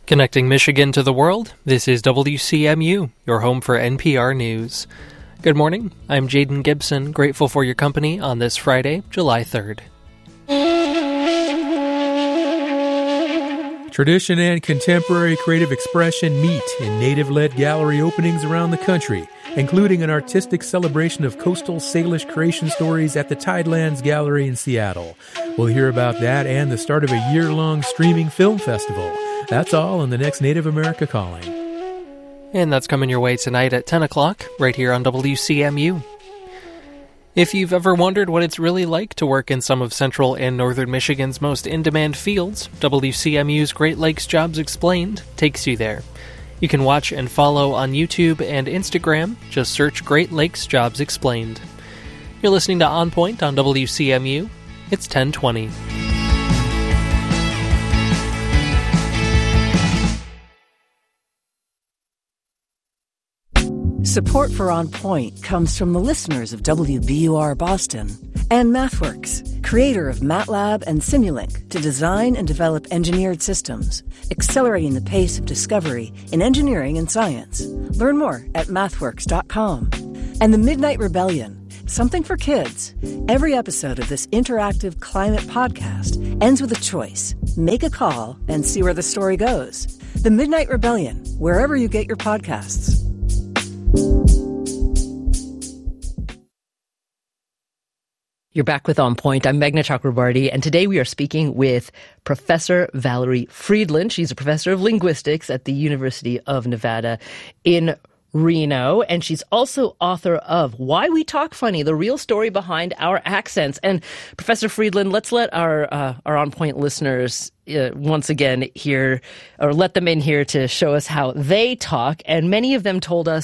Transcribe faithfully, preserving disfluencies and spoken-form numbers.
Connecting Michigan to the world, this is W C M U, your home for N P R News. Good morning, I'm Jaden Gibson, grateful for your company on this Friday, July third. Tradition and contemporary creative expression meet in native-led gallery openings around the country, including an artistic celebration of coastal Salish creation stories at the Tidelands Gallery in Seattle. We'll hear about that and the start of a year-long streaming film festival. That's all in the next Native America Calling. And that's coming your way tonight at ten o'clock, right here on W C M U. If you've ever wondered what it's really like to work in some of central and northern Michigan's most in-demand fields, W C M U's Great Lakes Jobs Explained takes you there. You can watch and follow on YouTube and Instagram. Just search Great Lakes Jobs Explained. You're listening to On Point on W C M U. It's ten twenty. Support for On Point comes from the listeners of W B U R Boston and MathWorks, creator of MATLAB and Simulink to design and develop engineered systems, accelerating the pace of discovery in engineering and science. Learn more at mathworks dot com. And the Midnight Rebellion, something for kids. Every episode of this interactive climate podcast ends with a choice. Make a call and see where the story goes. The Midnight Rebellion, wherever you get your podcasts. You're back with On Point. I'm Meghna Chakrabarty, and today we are speaking with Professor Valerie Friedland. She's a professor of linguistics at the University of Nevada in Reno, and she's also author of Why We Talk Funny, the real story behind our accents. And Professor Friedland, let's let our uh, our On Point listeners uh, once again hear, or let them in here to show us how they talk. And many of them told us